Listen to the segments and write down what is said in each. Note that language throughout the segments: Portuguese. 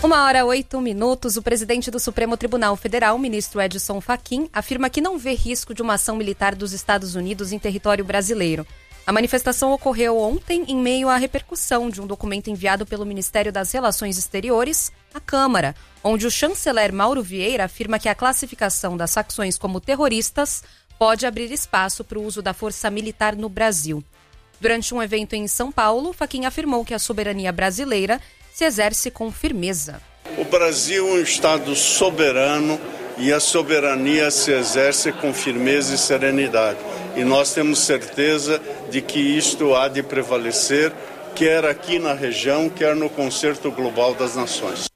1h08. O presidente do Supremo Tribunal Federal, ministro Edson Fachin, afirma que não vê risco de uma ação militar dos Estados Unidos em território brasileiro. A manifestação ocorreu ontem em meio à repercussão de um documento enviado pelo Ministério das Relações Exteriores à Câmara, onde o chanceler Mauro Vieira afirma que a classificação das facções como terroristas pode abrir espaço para o uso da força militar no Brasil. Durante um evento em São Paulo, Fachin afirmou que a soberania brasileira se exerce com firmeza. O Brasil é um Estado soberano e a soberania se exerce com firmeza e serenidade. E nós temos certeza de que isto há de prevalecer, quer aqui na região, quer no Concerto Global das Nações.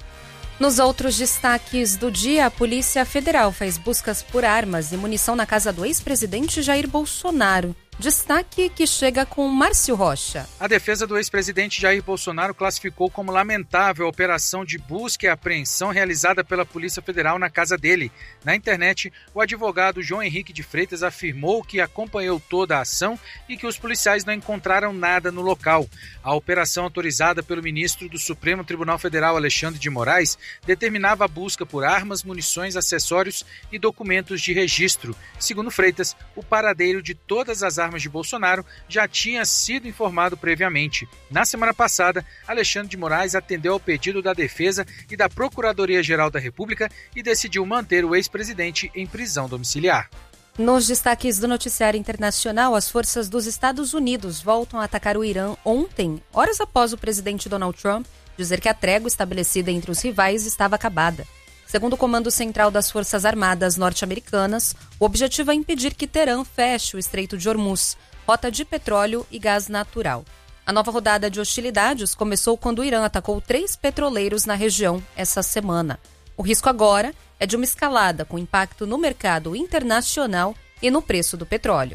Nos outros destaques do dia, a Polícia Federal faz buscas por armas e munição na casa do ex-presidente Jair Bolsonaro. Destaque que chega com Márcio Rocha. A defesa do ex-presidente Jair Bolsonaro classificou como lamentável a operação de busca e apreensão realizada pela Polícia Federal na casa dele. Na internet, o advogado João Henrique de Freitas afirmou que acompanhou toda a ação e que os policiais não encontraram nada no local. A operação autorizada pelo ministro do Supremo Tribunal Federal, Alexandre de Moraes, determinava a busca por armas, munições, acessórios e documentos de registro. Segundo Freitas, o paradeiro de todas as armas de Bolsonaro já tinha sido informado previamente. Na semana passada, Alexandre de Moraes atendeu ao pedido da Defesa e da Procuradoria-Geral da República e decidiu manter o ex-presidente em prisão domiciliar. Nos destaques do noticiário internacional, as forças dos Estados Unidos voltam a atacar o Irã ontem, horas após o presidente Donald Trump dizer que a trégua estabelecida entre os rivais estava acabada. Segundo o Comando Central das Forças Armadas norte-americanas, o objetivo é impedir que Teherã feche o Estreito de Hormuz, rota de petróleo e gás natural. A nova rodada de hostilidades começou quando o Irã atacou 3 petroleiros na região essa semana. O risco agora é de uma escalada com impacto no mercado internacional e no preço do petróleo.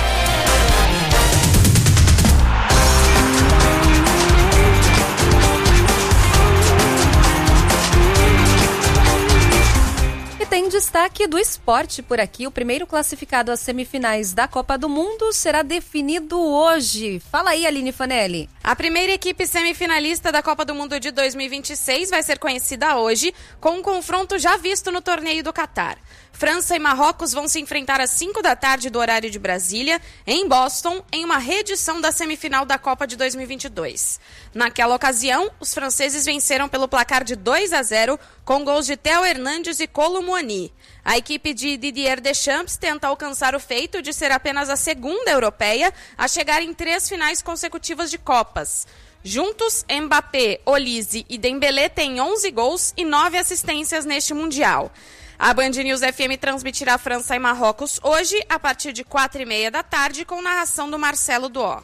Tem destaque do esporte por aqui. O primeiro classificado às semifinais da Copa do Mundo será definido hoje. Fala aí, Aline Fanelli. A primeira equipe semifinalista da Copa do Mundo de 2026 vai ser conhecida hoje, com um confronto já visto no torneio do Catar. França e Marrocos vão se enfrentar às 5 da tarde do horário de Brasília, em Boston, em uma reedição da semifinal da Copa de 2022. Naquela ocasião, os franceses venceram pelo placar de 2-0, com gols de Théo Hernandes e Kolo Muani. A equipe de Didier Deschamps tenta alcançar o feito de ser apenas a segunda europeia a chegar em 3 finais consecutivas de Copas. Juntos, Mbappé, Olise e Dembélé têm 11 gols e 9 assistências neste Mundial. A Band News FM transmitirá França e Marrocos hoje, a partir de 4h30 da tarde, com narração do Marcelo Duó.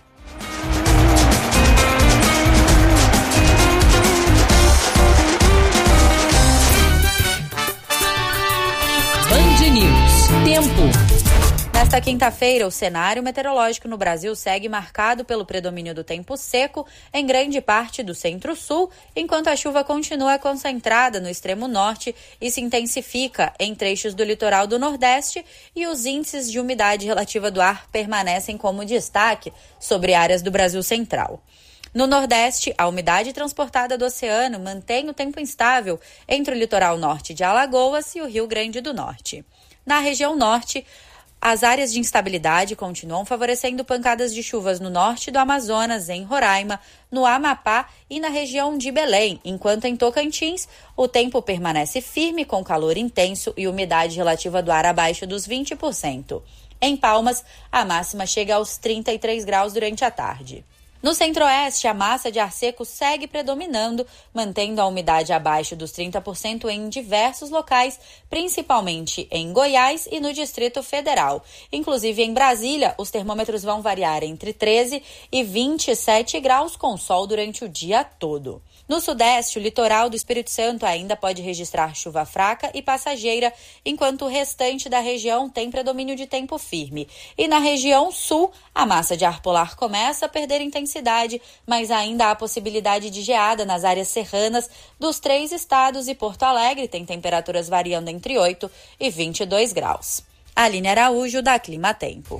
Band News. Tempo. Nesta quinta-feira, o cenário meteorológico no Brasil segue marcado pelo predomínio do tempo seco em grande parte do centro-sul, enquanto a chuva continua concentrada no extremo norte e se intensifica em trechos do litoral do Nordeste, e os índices de umidade relativa do ar permanecem como destaque sobre áreas do Brasil central. No Nordeste, a umidade transportada do oceano mantém o tempo instável entre o litoral norte de Alagoas e o Rio Grande do Norte. Na região norte, as áreas de instabilidade continuam favorecendo pancadas de chuvas no norte do Amazonas, em Roraima, no Amapá e na região de Belém, enquanto em Tocantins o tempo permanece firme com calor intenso e umidade relativa do ar abaixo dos 20%. Em Palmas, a máxima chega aos 33 graus durante a tarde. No centro-oeste, a massa de ar seco segue predominando, mantendo a umidade abaixo dos 30% em diversos locais, principalmente em Goiás e no Distrito Federal. Inclusive em Brasília, os termômetros vão variar entre 13 e 27 graus com sol durante o dia todo. No sudeste, o litoral do Espírito Santo ainda pode registrar chuva fraca e passageira, enquanto o restante da região tem predomínio de tempo firme. E na região sul, a massa de ar polar começa a perder intensidade, mas ainda há possibilidade de geada nas áreas serranas dos 3 estados, e Porto Alegre tem temperaturas variando entre 8 e 22 graus. Aline Araújo, da Clima Tempo.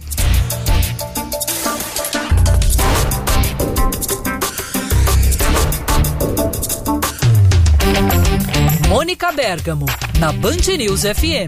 Mônica Bergamo, na Band News FM.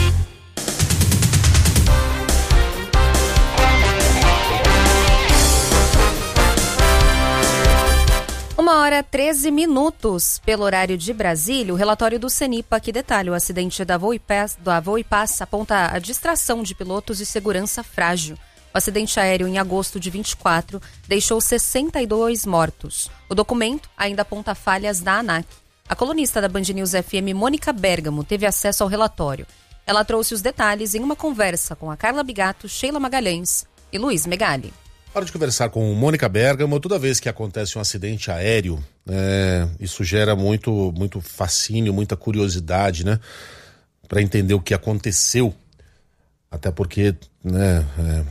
1h13. Pelo horário de Brasília, o relatório do CENIPA que detalha o acidente da Voo e Pass aponta a distração de pilotos e segurança frágil. O acidente aéreo em agosto de 24 deixou 62 mortos. O documento ainda aponta falhas da ANAC. A colunista da Band News FM, Mônica Bergamo, teve acesso ao relatório. Ela trouxe os detalhes em uma conversa com a Carla Bigato, Sheila Magalhães e Luiz Megali. Hora de conversar com Mônica Bergamo. Toda vez que acontece um acidente aéreo, isso gera muito fascínio, muita curiosidade, né? Para entender o que aconteceu. Até porque, né,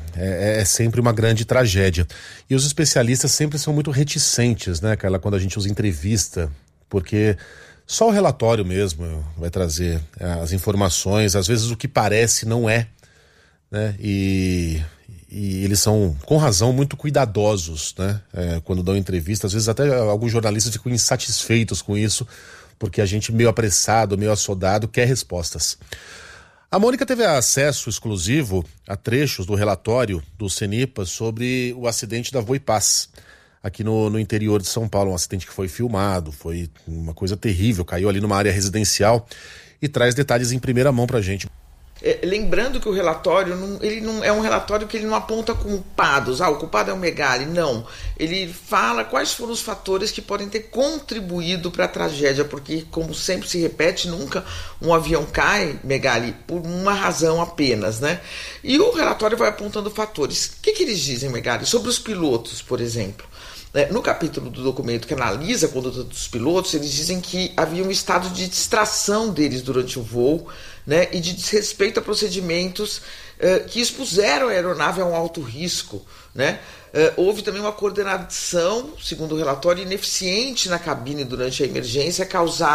é sempre uma grande tragédia. E os especialistas sempre são muito reticentes, né, Carla, quando a gente os entrevista, porque só o relatório mesmo vai trazer as informações, às vezes o que parece não é, né? E eles são, com razão, muito cuidadosos, né? Quando dão entrevista. Às vezes até alguns jornalistas ficam insatisfeitos com isso, porque a gente meio apressado, meio assodado, quer respostas. A Mônica teve acesso exclusivo a trechos do relatório do CENIPA sobre o acidente da Voo e Pass, aqui no interior de São Paulo. Um acidente que foi filmado, foi uma coisa terrível, caiu ali numa área residencial, e traz detalhes em primeira mão pra gente. Lembrando que o relatório, ele não é um relatório que ele não aponta culpados. O culpado é o Megali. Não. Ele fala quais foram os fatores que podem ter contribuído para a tragédia, porque, como sempre se repete, nunca um avião cai, Megali, por uma razão apenas, né? E o relatório vai apontando fatores. O que eles dizem, Megali? Sobre os pilotos, por exemplo. No capítulo do documento que analisa a conduta dos pilotos, eles dizem que havia um estado de distração deles durante o voo, né, e de desrespeito a procedimentos que expuseram a aeronave a um alto risco, né? Houve também uma coordenação, segundo o relatório, ineficiente na cabine durante a emergência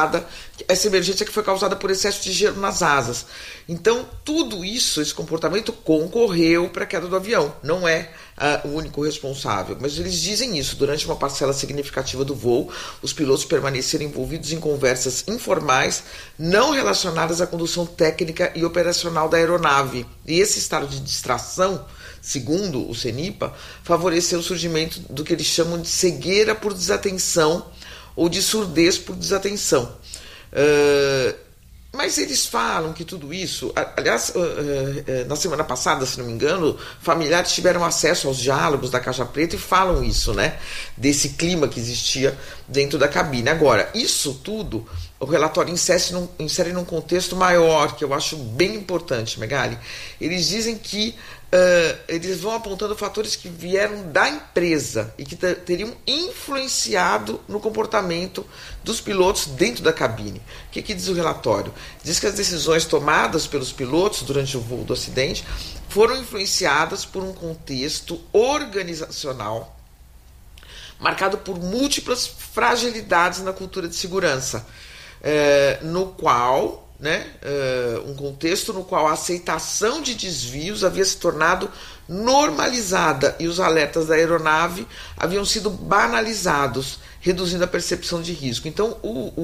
essa emergência que foi causada por excesso de gelo nas asas. Então, tudo isso, esse comportamento concorreu para a queda do avião. Não é o único responsável, mas eles dizem isso. Durante uma parcela significativa do voo, os pilotos permaneceram envolvidos em conversas informais, não relacionadas à condução técnica e operacional da aeronave. E esse estado de distração, segundo o CENIPA, favoreceu o surgimento do que eles chamam de cegueira por desatenção ou de surdez por desatenção. Mas eles falam que tudo isso... Aliás, na semana passada, se não me engano, familiares tiveram acesso aos diálogos da Caixa Preta e falam isso, né? Desse clima que existia dentro da cabine. Agora, isso tudo, o relatório insere num contexto maior, que eu acho bem importante, Megali. Eles dizem que eles vão apontando fatores que vieram da empresa e que teriam influenciado no comportamento dos pilotos dentro da cabine. O que diz o relatório? Diz que as decisões tomadas pelos pilotos durante o voo do acidente foram influenciadas por um contexto organizacional marcado por múltiplas fragilidades na cultura de segurança, no qual... um contexto no qual a aceitação de desvios havia se tornado normalizada e os alertas da aeronave haviam sido banalizados, reduzindo a percepção de risco. Então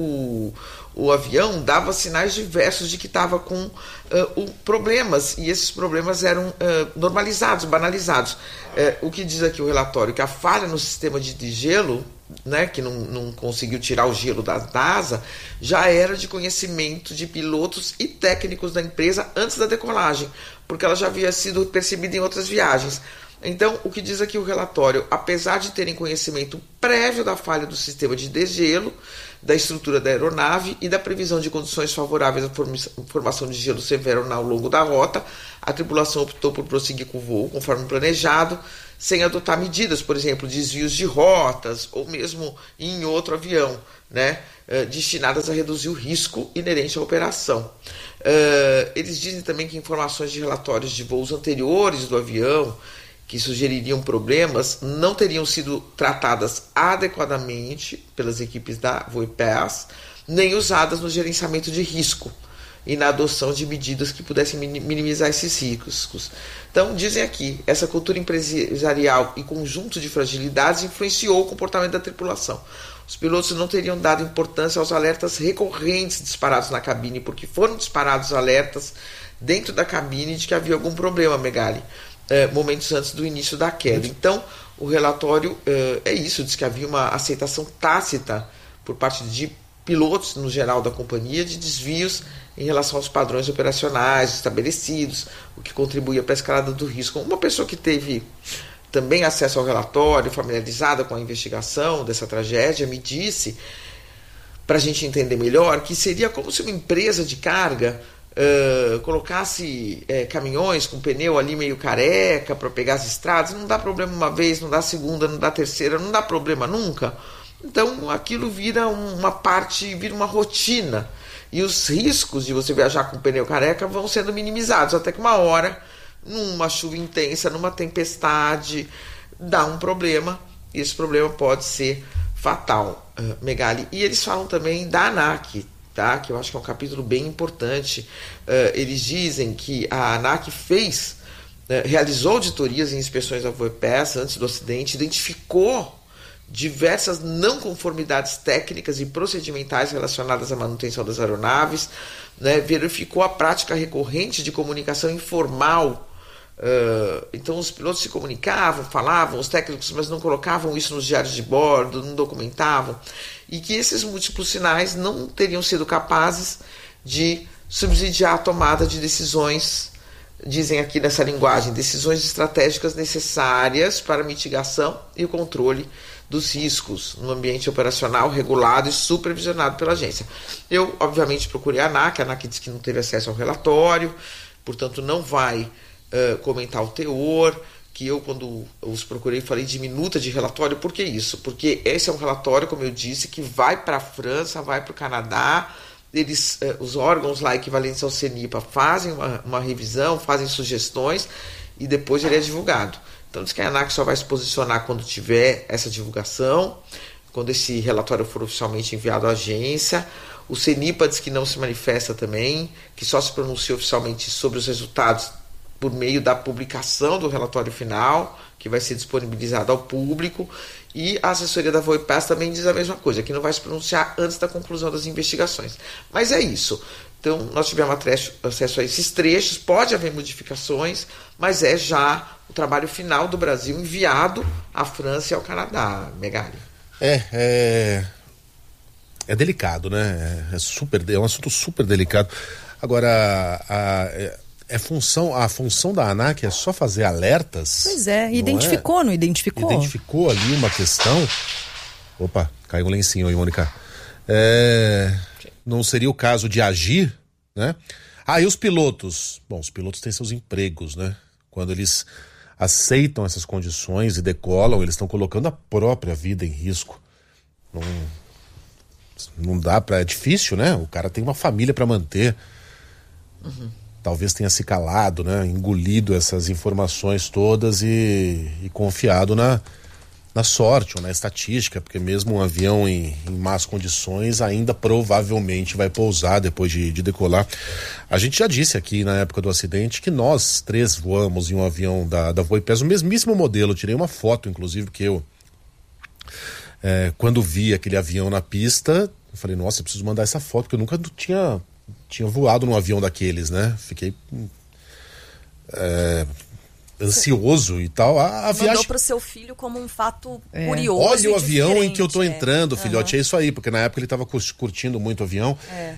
o avião dava sinais diversos de que estava com problemas, e esses problemas eram normalizados, banalizados. O que diz aqui o relatório? Que a falha no sistema de gelo, né, que não conseguiu tirar o gelo da asa, já era de conhecimento de pilotos e técnicos da empresa antes da decolagem, porque ela já havia sido percebida em outras viagens. Então, o que diz aqui o relatório? Apesar de terem conhecimento prévio da falha do sistema de degelo, da estrutura da aeronave e da previsão de condições favoráveis à formação de gelo severo ao longo da rota, a tripulação optou por prosseguir com o voo conforme planejado, sem adotar medidas, por exemplo, desvios de rotas ou mesmo em outro avião, né, destinadas a reduzir o risco inerente à operação. Eles dizem também que informações de relatórios de voos anteriores do avião que sugeririam problemas não teriam sido tratadas adequadamente pelas equipes da Voo e Pass, nem usadas no gerenciamento de risco. e na adoção de medidas que pudessem minimizar esses riscos. Então, dizem aqui, essa cultura empresarial e conjunto de fragilidades influenciou o comportamento da tripulação. Os pilotos não teriam dado importância aos alertas recorrentes disparados na cabine, porque foram disparados alertas dentro da cabine de que havia algum problema, Megali, momentos antes do início da queda. Então, o relatório é isso, diz que havia uma aceitação tácita por parte de pilotos, no geral, da companhia, de desvios em relação aos padrões operacionais estabelecidos, o que contribuía para a escalada do risco. Uma pessoa que teve também acesso ao relatório, familiarizada com a investigação dessa tragédia, me disse, para a gente entender melhor, que seria como se uma empresa de carga colocasse caminhões com pneu ali meio careca para pegar as estradas. Não dá problema uma vez, não dá segunda, não dá terceira, não dá problema nunca. Então aquilo vira uma parte, vira uma rotina. E os riscos de você viajar com pneu careca vão sendo minimizados, até que uma hora, numa chuva intensa, numa tempestade, dá um problema, e esse problema pode ser fatal, Megali. E eles falam também da ANAC, tá? Que eu acho que é um capítulo bem importante. Eles dizem que a ANAC realizou auditorias e inspeções da VoiPass antes do acidente, identificou diversas não conformidades técnicas e procedimentais relacionadas à manutenção das aeronaves, né? Verificou a prática recorrente de comunicação informal. Então os pilotos se comunicavam, falavam, os técnicos, mas não colocavam isso nos diários de bordo, não documentavam, e que esses múltiplos sinais não teriam sido capazes de subsidiar a tomada de decisões, dizem aqui nessa linguagem, decisões estratégicas necessárias para a mitigação e o controle dos riscos no ambiente operacional regulado e supervisionado pela agência. Eu, obviamente, procurei a ANAC disse que não teve acesso ao relatório, portanto não vai comentar o teor, que eu, quando os procurei, falei de minuta de relatório. Por que isso? Porque esse é um relatório, como eu disse, que vai para a França, vai para o Canadá, os órgãos lá equivalentes ao CENIPA fazem uma revisão, fazem sugestões e depois ele é divulgado. Então diz que a ANAC só vai se posicionar quando tiver essa divulgação, quando esse relatório for oficialmente enviado à agência. O CENIPA diz que não se manifesta também, que só se pronuncia oficialmente sobre os resultados por meio da publicação do relatório final, que vai ser disponibilizado ao público, e a assessoria da VoiPass também diz a mesma coisa, que não vai se pronunciar antes da conclusão das investigações. Mas é isso. Então, nós tivemos acesso a esses trechos, pode haver modificações, mas é já o trabalho final do Brasil enviado à França e ao Canadá, Megali. É delicado, né? É um assunto super delicado. Agora, a função da ANAC é só fazer alertas? Pois é, identificou, não identificou? Identificou ali uma questão. Opa, caiu um lencinho aí, Mônica. Não seria o caso de agir, né? E os pilotos? Bom, os pilotos têm seus empregos, né? Quando eles aceitam essas condições e decolam, eles estão colocando a própria vida em risco. Não dá pra... É difícil, né? O cara tem uma família para manter. Uhum. Talvez tenha se calado, né? Engolido essas informações todas e confiado na sorte ou na estatística, porque mesmo um avião em más condições ainda provavelmente vai pousar depois de decolar. A gente já disse aqui na época do acidente que nós três voamos em um avião da VoiPass, o mesmíssimo modelo. Tirei uma foto, inclusive, que eu quando vi aquele avião na pista, eu falei, nossa, eu preciso mandar essa foto, porque eu nunca tinha voado num avião daqueles, né? Fiquei ansioso e tal. A viagem... Mandou pro seu filho como um fato curioso. Olha o avião em que eu tô entrando, filhote. É isso aí, porque na época ele tava curtindo muito o avião.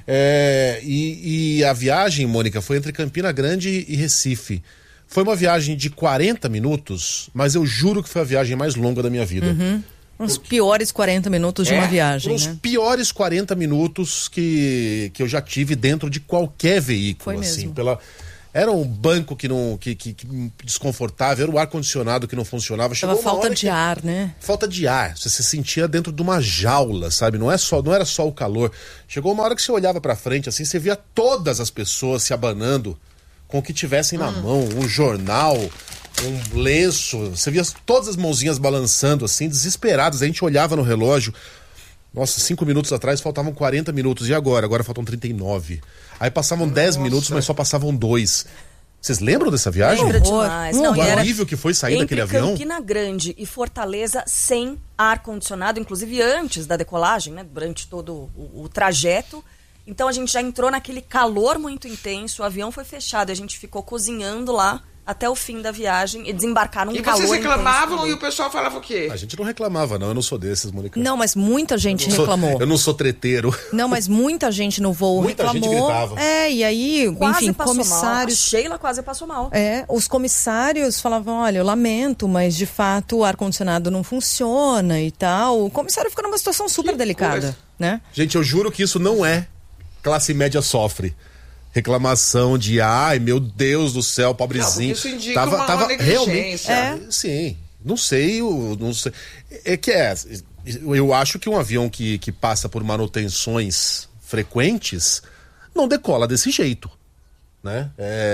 E a viagem, Mônica, foi entre Campina Grande e Recife. Foi uma viagem de 40 minutos, mas eu juro que foi a viagem mais longa da minha vida. Uhum. Os piores 40 minutos de uma viagem, os piores 40 minutos que eu já tive dentro de qualquer veículo. Foi assim, mesmo. Era um banco que desconfortável, era o ar-condicionado que não funcionava. Chegou falta de ar, né? Falta de ar. Você se sentia dentro de uma jaula, sabe? Não era só o calor. Chegou uma hora que você olhava pra frente, assim, você via todas as pessoas se abanando com o que tivessem na mão, um jornal, um lenço. Você via todas as mãozinhas balançando, assim, desesperadas. A gente olhava no relógio. Nossa, 5 minutos atrás faltavam 40 minutos. E agora? Agora faltam 39. Aí passavam 10 minutos, mas só passavam 2. Vocês lembram dessa viagem? Lembra demais. O horrível que foi sair daquele avião. Campina Grande e Fortaleza sem ar-condicionado, inclusive antes da decolagem, né? Durante todo o trajeto. Então a gente já entrou naquele calor muito intenso, o avião foi fechado, a gente ficou cozinhando lá até o fim da viagem e desembarcar num calor intenso. E vocês reclamavam e o pessoal falava o quê? A gente não reclamava, não. Eu não sou desses, Mônica. Não, mas muita gente reclamou. Eu não sou treteiro. Não, mas muita gente no voo reclamou. Muita gente gritava. E aí, quase enfim, passou comissários... mal. A Sheila quase passou mal. Os comissários falavam, olha, eu lamento, mas de fato o ar-condicionado não funciona e tal. O comissário ficou numa situação super delicada, né? Gente, eu juro que isso não é classe média sofre. Reclamação de, ai, meu Deus do céu, pobrezinho. Não, isso indica uma negligência. Realmente. Sim, não sei. Eu acho que um avião que passa por manutenções frequentes não decola desse jeito, né?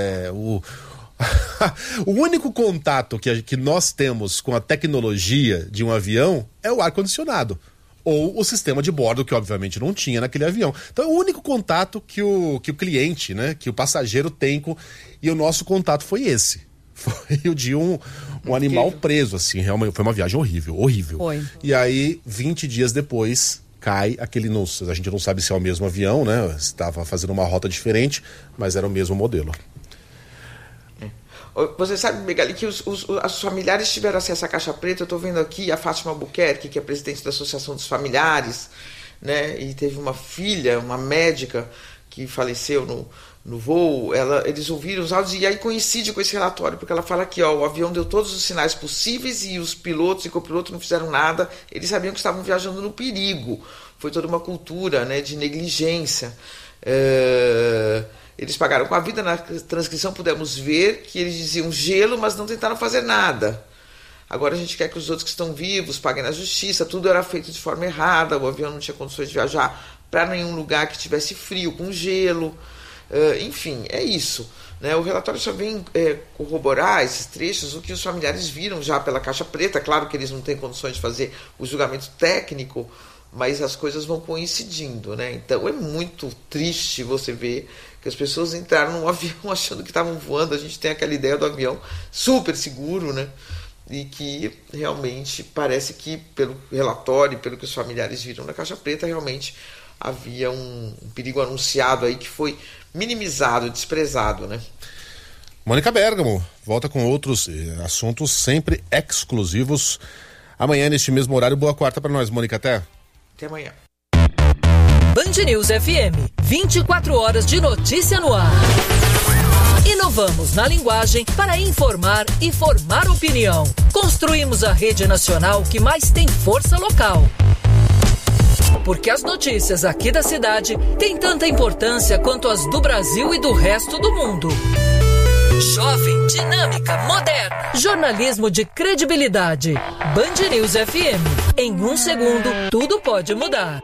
O único contato que nós temos com a tecnologia de um avião é o ar-condicionado. Ou o sistema de bordo, que obviamente não tinha naquele avião. Então é o único contato que o cliente, né, que o passageiro tem com... E o nosso contato foi esse. Foi o de um animal preso, assim. Realmente foi uma viagem horrível. Foi. E aí, 20 dias depois, cai aquele... A gente não sabe se é o mesmo avião, né? Estava fazendo uma rota diferente, mas era o mesmo modelo. Você sabe, Megali, que os familiares tiveram acesso à caixa preta. Eu estou vendo aqui a Fátima Albuquerque, que é presidente da Associação dos Familiares, né? E teve uma filha, uma médica, que faleceu no voo. Eles ouviram os áudios e aí coincide com esse relatório, porque ela fala que o avião deu todos os sinais possíveis e os pilotos e copilotos não fizeram nada. Eles sabiam que estavam viajando no perigo. Foi toda uma cultura, né, de negligência. Eles pagaram com a vida. Na transcrição pudemos ver que eles diziam gelo, mas não tentaram fazer nada. Agora a gente quer que os outros que estão vivos paguem na justiça. Tudo era feito de forma errada. O avião não tinha condições de viajar para nenhum lugar que tivesse frio, com gelo. Enfim, é isso, né? O relatório só vem corroborar esses trechos, o que os familiares viram já pela caixa preta. Claro que eles não têm condições de fazer o julgamento técnico, mas as coisas vão coincidindo, né? Então é muito triste você ver que as pessoas entraram num avião achando que estavam voando. A gente tem aquela ideia do avião super seguro, né? E que realmente parece que, pelo relatório, pelo que os familiares viram na caixa preta, realmente havia um perigo anunciado aí que foi minimizado, desprezado, né? Mônica Bergamo volta com outros assuntos sempre exclusivos amanhã neste mesmo horário. Boa quarta para nós, Mônica. Até amanhã. Band News FM, 24 horas de notícia no ar. Inovamos na linguagem para informar e formar opinião. Construímos a rede nacional que mais tem força local. Porque as notícias aqui da cidade têm tanta importância quanto as do Brasil e do resto do mundo. Jovem, dinâmica, moderna. Jornalismo de credibilidade. Band News FM. Em 1 segundo, tudo pode mudar.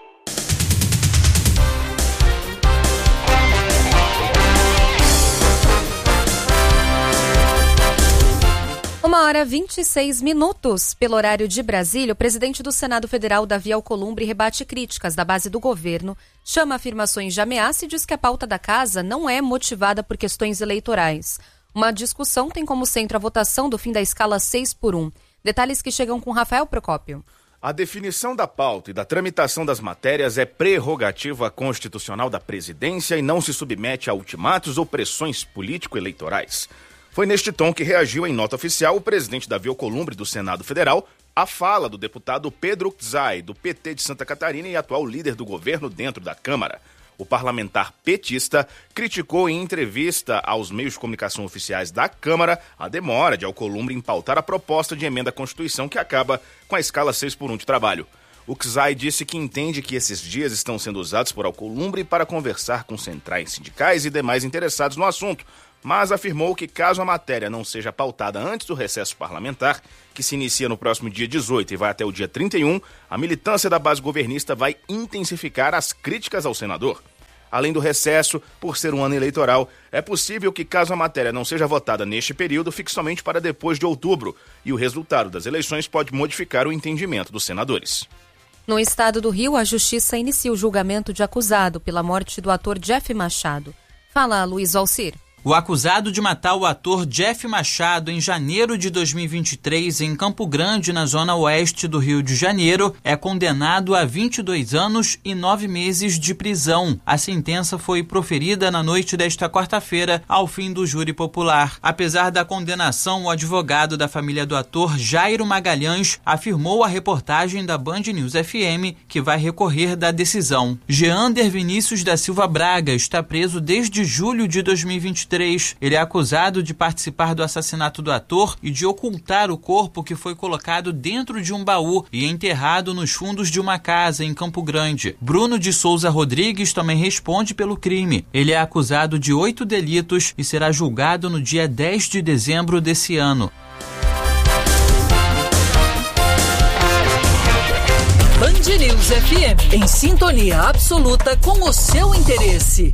1h26. Pelo horário de Brasília, o presidente do Senado Federal, Davi Alcolumbre, rebate críticas da base do governo, chama afirmações de ameaça e diz que a pauta da casa não é motivada por questões eleitorais. Uma discussão tem como centro a votação do fim da escala 6x1. Detalhes que chegam com Rafael Procópio. A definição da pauta e da tramitação das matérias é prerrogativa constitucional da presidência e não se submete a ultimatos ou pressões político-eleitorais. Foi neste tom que reagiu em nota oficial o presidente Davi Alcolumbre do Senado Federal à fala do deputado Pedro Uczai, do PT de Santa Catarina e atual líder do governo dentro da Câmara. O parlamentar petista criticou em entrevista aos meios de comunicação oficiais da Câmara a demora de Alcolumbre em pautar a proposta de emenda à Constituição que acaba com a escala 6x1 de trabalho. O Uczai disse que entende que esses dias estão sendo usados por Alcolumbre para conversar com centrais sindicais e demais interessados no assunto, mas afirmou que caso a matéria não seja pautada antes do recesso parlamentar, que se inicia no próximo dia 18 e vai até o dia 31, a militância da base governista vai intensificar as críticas ao senador. Além do recesso, por ser um ano eleitoral, é possível que caso a matéria não seja votada neste período, fique somente para depois de outubro, e o resultado das eleições pode modificar o entendimento dos senadores. No estado do Rio, a justiça inicia o julgamento de acusado pela morte do ator Jeff Machado. Fala, Luiz Alcir. O acusado de matar o ator Jeff Machado em janeiro de 2023 em Campo Grande, na zona oeste do Rio de Janeiro, é condenado a 22 anos e 9 meses de prisão. A sentença foi proferida na noite desta quarta-feira, ao fim do júri popular. Apesar da condenação, o advogado da família do ator, Jairo Magalhães, afirmou à reportagem da Band News FM que vai recorrer da decisão. Geander Vinícius da Silva Braga está preso desde julho de 2023. Ele é acusado de participar do assassinato do ator e de ocultar o corpo que foi colocado dentro de um baú e enterrado nos fundos de uma casa em Campo Grande. Bruno de Souza Rodrigues também responde pelo crime. Ele é acusado de 8 delitos e será julgado no dia 10 de dezembro desse ano. Band News FM, em sintonia absoluta com o seu interesse.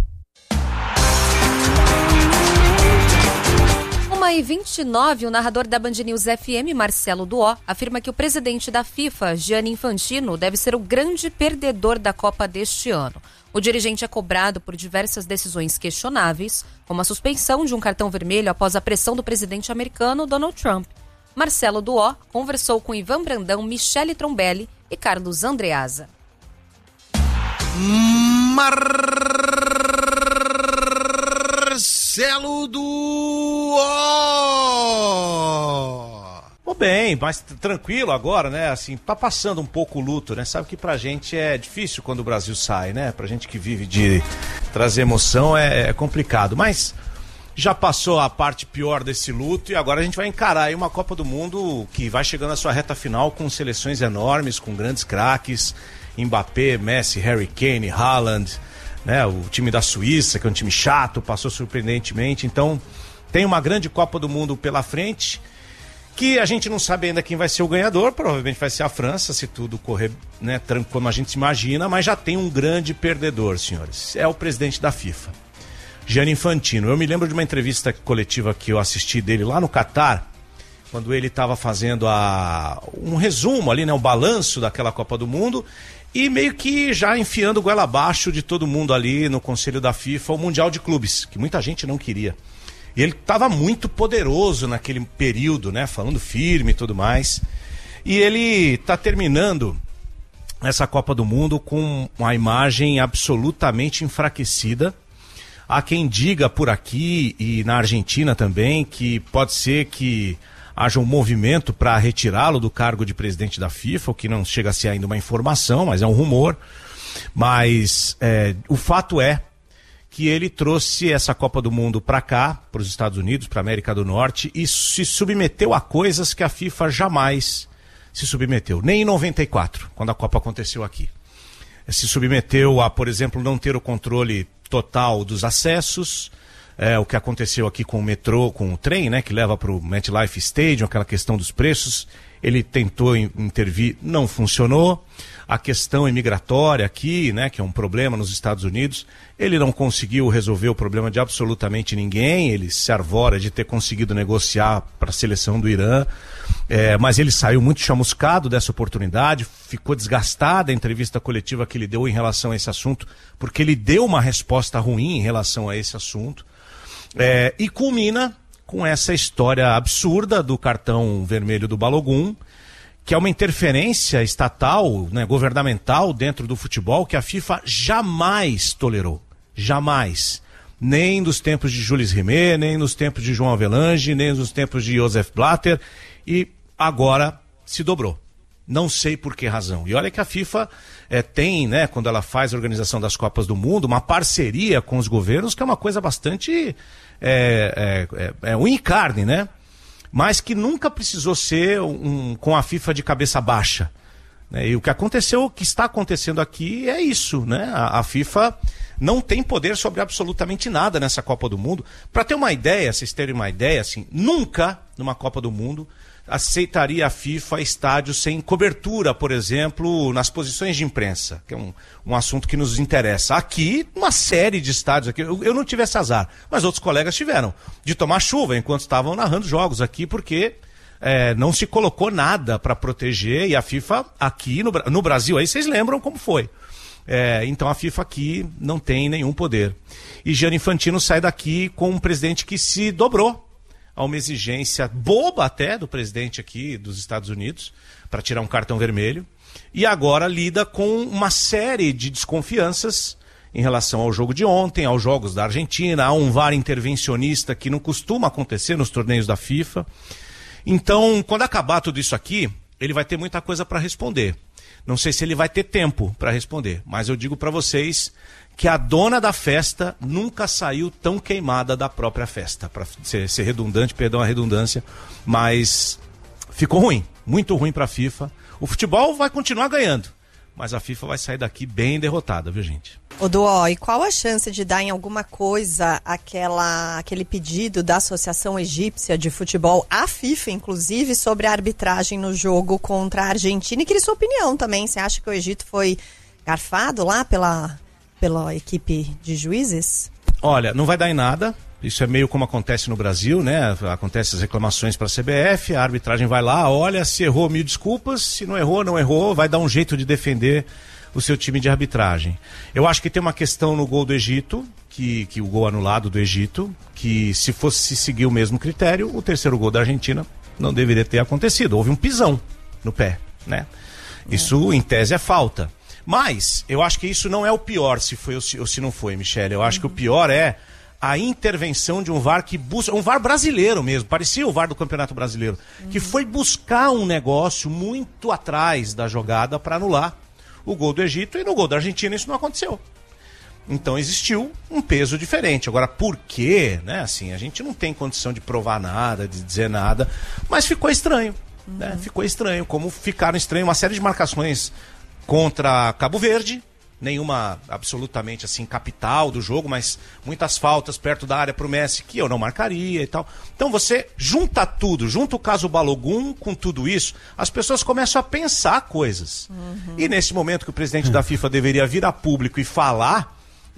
1h29, o narrador da Band News FM, Marcelo Duó, afirma que o presidente da FIFA, Gianni Infantino, deve ser o grande perdedor da Copa deste ano. O dirigente é cobrado por diversas decisões questionáveis, como a suspensão de um cartão vermelho após a pressão do presidente americano Donald Trump. Marcelo Duó conversou com Ivan Brandão, Michele Trombelli e Carlos Andreasa. Marcelo Duó. Bem, mais tranquilo agora, né? Assim, tá passando um pouco o luto, né? Sabe que pra gente é difícil quando o Brasil sai, né? Pra gente que vive de trazer emoção é complicado, mas já passou a parte pior desse luto e agora a gente vai encarar aí uma Copa do Mundo que vai chegando à sua reta final com seleções enormes, com grandes craques, Mbappé, Messi, Harry Kane, Haaland, né? O time da Suíça, que é um time chato, passou surpreendentemente. Então tem uma grande Copa do Mundo pela frente, que a gente não sabe ainda quem vai ser o ganhador. Provavelmente vai ser a França, se tudo correr, né, como a gente imagina, mas já tem um grande perdedor, senhores. É o presidente da FIFA, Gianni Infantino. Eu me lembro de uma entrevista coletiva que eu assisti dele lá no Catar, quando ele estava fazendo um resumo ali, né, um balanço daquela Copa do Mundo, e meio que já enfiando goela abaixo de todo mundo ali no Conselho da FIFA, o Mundial de Clubes, que muita gente não queria. E ele estava muito poderoso naquele período, né, falando firme e tudo mais. E ele está terminando essa Copa do Mundo com uma imagem absolutamente enfraquecida. Há quem diga por aqui e na Argentina também que pode ser que haja um movimento para retirá-lo do cargo de presidente da FIFA, o que não chega a ser ainda uma informação, mas é um rumor. Mas o fato é que ele trouxe essa Copa do Mundo para cá, para os Estados Unidos, para a América do Norte, e se submeteu a coisas que a FIFA jamais se submeteu, nem em 94, quando a Copa aconteceu aqui. Se submeteu a, por exemplo, não ter o controle total dos acessos, o que aconteceu aqui com o metrô, com o trem, né, que leva para o MetLife Stadium, aquela questão dos preços. Ele tentou intervir, não funcionou. A questão imigratória aqui, né, que é um problema nos Estados Unidos, ele não conseguiu resolver o problema de absolutamente ninguém. Ele se arvora de ter conseguido negociar para a seleção do Irã, mas ele saiu muito chamuscado dessa oportunidade, ficou desgastada a entrevista coletiva que ele deu em relação a esse assunto, porque ele deu uma resposta ruim em relação a esse assunto, e culmina com essa história absurda do cartão vermelho do Balogun, que é uma interferência estatal, né, governamental dentro do futebol que a FIFA jamais tolerou. Jamais. Nem nos tempos de Jules Rimet, nem nos tempos de João Avelange, nem nos tempos de Josef Blatter, e agora se dobrou. Não sei por que razão. E olha que a FIFA tem, né, quando ela faz a organização das Copas do Mundo, uma parceria com os governos, que é uma coisa bastante unha e carne, né? Mas que nunca precisou ser com a FIFA de cabeça baixa. Né? E o que aconteceu, o que está acontecendo aqui é isso, né? A FIFA não tem poder sobre absolutamente nada nessa Copa do Mundo. Para ter uma ideia, vocês terem uma ideia, assim, nunca numa Copa do Mundo aceitaria a FIFA estádios sem cobertura, por exemplo, nas posições de imprensa, que é um assunto que nos interessa. Aqui, uma série de estádios aqui, eu não tive esse azar, mas outros colegas tiveram, de tomar chuva enquanto estavam narrando jogos aqui, porque não se colocou nada para proteger, e a FIFA aqui no Brasil, aí vocês lembram como foi. Então a FIFA aqui não tem nenhum poder. E Gianni Infantino sai daqui com um presidente que se dobrou a uma exigência boba até do presidente aqui dos Estados Unidos para tirar um cartão vermelho, e agora lida com uma série de desconfianças em relação ao jogo de ontem, aos jogos da Argentina, a um VAR intervencionista que não costuma acontecer nos torneios da FIFA. Então, quando acabar tudo isso aqui, ele vai ter muita coisa para responder. Não sei se ele vai ter tempo para responder, mas eu digo para vocês que a dona da festa nunca saiu tão queimada da própria festa. Para ser redundante, perdão a redundância, mas ficou ruim, muito ruim para a FIFA. O futebol vai continuar ganhando, mas a FIFA vai sair daqui bem derrotada, viu, gente? Ô, Duó, e qual a chance de dar em alguma coisa aquele pedido da Associação Egípcia de Futebol, à FIFA, inclusive, sobre a arbitragem no jogo contra a Argentina? E queria sua opinião também. Você acha que o Egito foi garfado lá pela equipe de juízes? Olha, não vai dar em nada. Isso é meio como acontece no Brasil, né? Acontece as reclamações para a CBF, a arbitragem vai lá, olha, se errou, mil desculpas, se não errou, vai dar um jeito de defender o seu time de arbitragem. Eu acho que tem uma questão no gol do Egito, que o gol anulado do Egito, que se fosse seguir o mesmo critério, o terceiro gol da Argentina não deveria ter acontecido. Houve um pisão no pé, né? Isso, em tese, é falta. Mas, eu acho que isso não é o pior, se foi ou se não foi, Michele. Eu acho que o pior é a intervenção de um VAR que busca, um VAR brasileiro mesmo, parecia o VAR do Campeonato Brasileiro, que foi buscar um negócio muito atrás da jogada para anular o gol do Egito, e no gol da Argentina isso não aconteceu. Então existiu um peso diferente. Agora, por quê? Né? Assim, a gente não tem condição de provar nada, de dizer nada, mas ficou estranho. Né? Ficou estranho, como ficaram estranhas uma série de marcações contra Cabo Verde, nenhuma absolutamente assim capital do jogo, mas muitas faltas perto da área pro Messi que eu não marcaria e tal. Então você junta tudo, junta o caso Balogun com tudo isso, as pessoas começam a pensar coisas. E nesse momento que o presidente da FIFA deveria vir a público e falar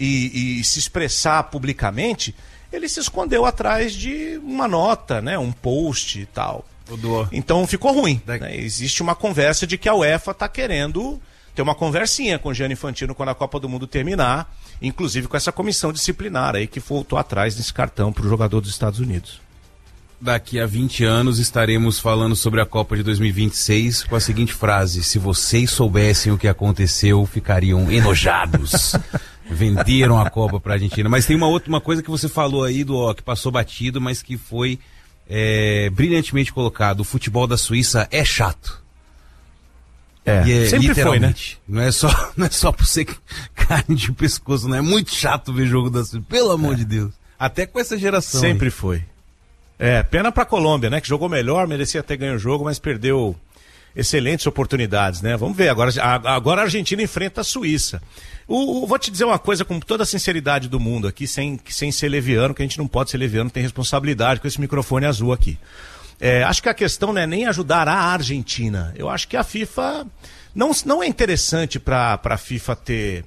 e se expressar publicamente, ele se escondeu atrás de uma nota, né, um post e tal. Então ficou ruim. Né? Existe uma conversa de que a UEFA está querendo ter uma conversinha com o Gianni Infantino quando a Copa do Mundo terminar, inclusive com essa comissão disciplinar aí que voltou atrás desse cartão para o jogador dos Estados Unidos. Daqui a 20 anos estaremos falando sobre a Copa de 2026 com a seguinte frase: se vocês soubessem o que aconteceu, ficariam enojados. Venderam a Copa para a Argentina. Mas tem uma coisa que você falou aí, que passou batido, mas que foi brilhantemente colocado. O futebol da Suíça é chato. Sempre foi, né? Não é só por ser carne de pescoço, não é muito chato ver jogo da Suíça, pelo amor de Deus. Até com essa geração. Sempre aí. Foi. Pena pra Colômbia, né? Que jogou melhor, merecia ter ganho o jogo, mas perdeu excelentes oportunidades, né? Vamos ver, agora a Argentina enfrenta a Suíça. Vou te dizer uma coisa com toda a sinceridade do mundo aqui, sem ser leviano, que a gente não pode ser leviano, tem responsabilidade com esse microfone azul aqui. Acho que a questão não é nem ajudar a Argentina. Eu acho que a FIFA não é interessante para a FIFA ter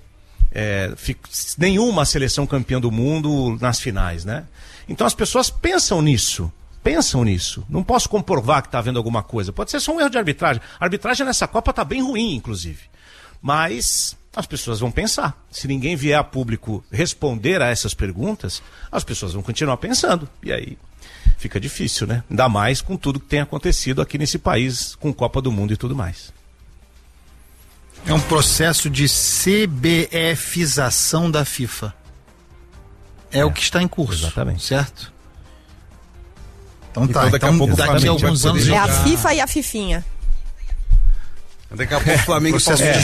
nenhuma seleção campeã do mundo nas finais, né? Então as pessoas pensam nisso. Não posso comprovar que está havendo alguma coisa. Pode ser só um erro de arbitragem. A arbitragem nessa Copa está bem ruim, inclusive. Mas as pessoas vão pensar. Se ninguém vier a público responder a essas perguntas, as pessoas vão continuar pensando. E aí fica difícil, né? Ainda mais com tudo que tem acontecido aqui nesse país, com Copa do Mundo e tudo mais. É um processo de CBFização da FIFA. É o que está em curso. Exatamente. Certo? Então tá. Então, daqui a alguns anos... É a FIFA e a Fifinha. Daqui a pouco o Flamengo... Processo de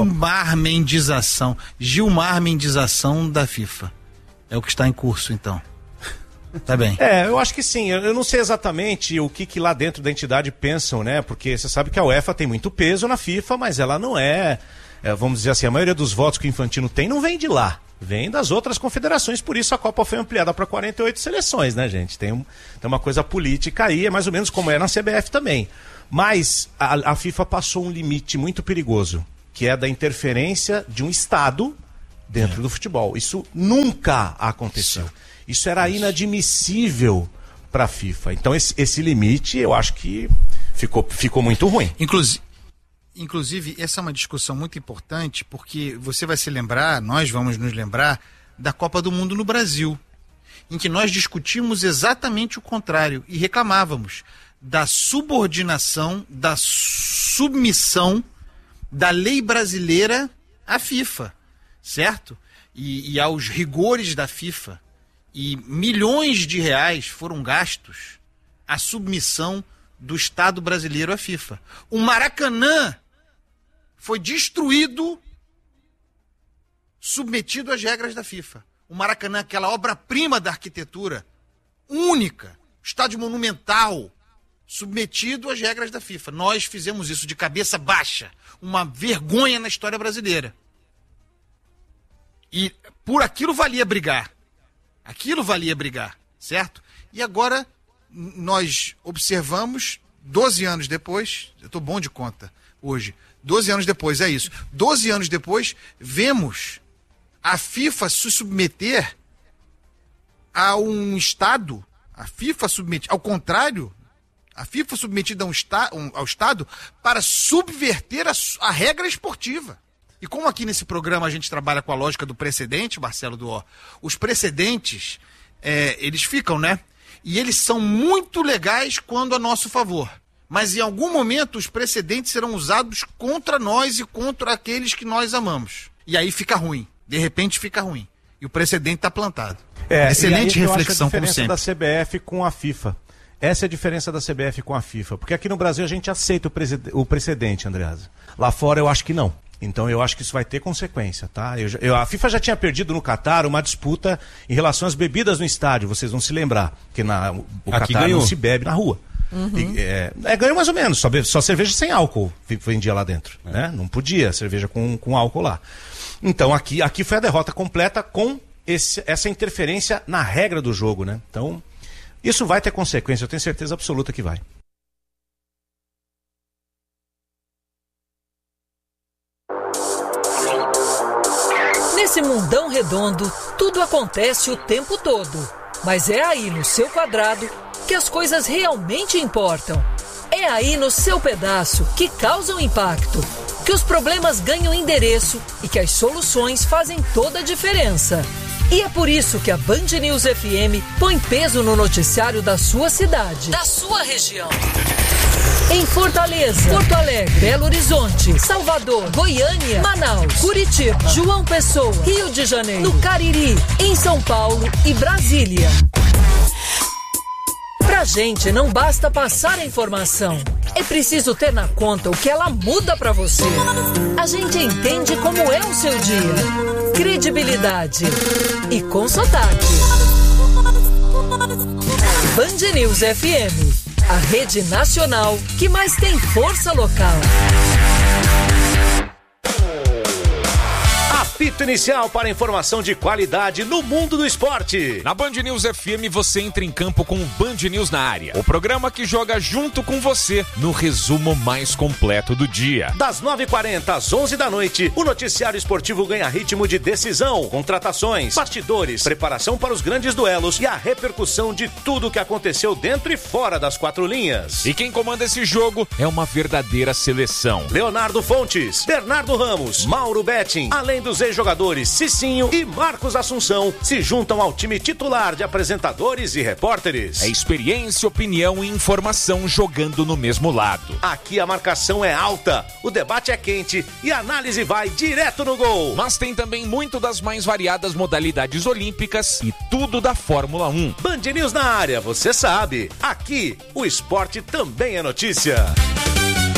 Gilmar Mendização da FIFA. É o que está em curso, então. Tá bem. Eu acho que sim. Eu não sei exatamente o que lá dentro da entidade pensam, né? Porque você sabe que a UEFA tem muito peso na FIFA, mas ela não vamos dizer assim, a maioria dos votos que o Infantino tem não vem de lá. Vem das outras confederações, por isso a Copa foi ampliada para 48 seleções, né, gente? Tem uma coisa política aí, é mais ou menos como é na CBF também. Mas a FIFA passou um limite muito perigoso, que é da interferência de um Estado dentro do futebol. Isso nunca aconteceu. Isso era inadmissível para a FIFA. Então esse limite eu acho que ficou muito ruim. Inclusive, essa é uma discussão muito importante, porque você vai se lembrar, nós vamos nos lembrar, da Copa do Mundo no Brasil, em que nós discutimos exatamente o contrário e reclamávamos da subordinação, da submissão da lei brasileira à FIFA, certo? E aos rigores da FIFA. E milhões de reais foram gastos à submissão do Estado brasileiro à FIFA. O Maracanã foi destruído, submetido às regras da FIFA. O Maracanã, aquela obra-prima da arquitetura, única, estádio monumental, submetido às regras da FIFA. Nós fizemos isso de cabeça baixa, uma vergonha na história brasileira. E por aquilo valia brigar. Aquilo valia brigar, certo? E agora nós observamos, 12 anos depois, eu estou bom de conta hoje, 12 anos depois, é isso. 12 anos depois, vemos a FIFA se submeter a um Estado, a FIFA submetida, ao contrário, a FIFA submetida ao Estado para subverter a regra esportiva. E como aqui nesse programa a gente trabalha com a lógica do precedente, Marcelo Duó, os precedentes, eles ficam, né? E eles são muito legais quando a nosso favor. Mas em algum momento os precedentes serão usados contra nós e contra aqueles que nós amamos. E aí fica ruim. De repente fica ruim. E o precedente está plantado. Excelente reflexão, como sempre. A diferença da CBF com a FIFA. Essa é a diferença da CBF com a FIFA. Porque aqui no Brasil a gente aceita o precedente, Andreasa. Lá fora eu acho que não. Então eu acho que isso vai ter consequência, tá? A FIFA já tinha perdido no Catar uma disputa em relação às bebidas no estádio, vocês vão se lembrar. Porque o Catar não se bebe na rua. Uhum. Ganhou mais ou menos, só cerveja sem álcool vendia lá dentro, né? Não podia cerveja com álcool lá. Então aqui foi a derrota completa com essa interferência na regra do jogo, né? Então isso vai ter consequência, eu tenho certeza absoluta que vai. Nesse mundão redondo, tudo acontece o tempo todo. Mas é aí no seu quadrado que as coisas realmente importam. É aí no seu pedaço que causam impacto, que os problemas ganham endereço e que as soluções fazem toda a diferença. E é por isso que a Band News FM põe peso no noticiário da sua cidade, da sua região. Em Fortaleza, Porto Alegre, Belo Horizonte, Salvador, Goiânia, Manaus, Curitiba, João Pessoa, Rio de Janeiro, no Cariri, em São Paulo e Brasília. Pra gente não basta passar a informação, é preciso ter na conta o que ela muda pra você. A gente entende como é o seu dia. Credibilidade e com sotaque. Band News FM. A rede nacional que mais tem força local. Apito inicial para informação de qualidade no mundo do esporte. Na Band News FM você entra em campo com o Band News na área. O programa que joga junto com você no resumo mais completo do dia. Das 9h40 às 11 da noite, o noticiário esportivo ganha ritmo de decisão, contratações, bastidores, preparação para os grandes duelos e a repercussão de tudo o que aconteceu dentro e fora das quatro linhas. E quem comanda esse jogo é uma verdadeira seleção. Leonardo Fontes, Bernardo Ramos, Mauro Betting, além dos ex-jogadores Cicinho e Marcos Assunção se juntam ao time titular de apresentadores e repórteres. É experiência, opinião e informação jogando no mesmo lado. Aqui a marcação é alta, o debate é quente e a análise vai direto no gol. Mas tem também muito das mais variadas modalidades olímpicas e tudo da Fórmula 1. Band News na área, você sabe. Aqui o esporte também é notícia.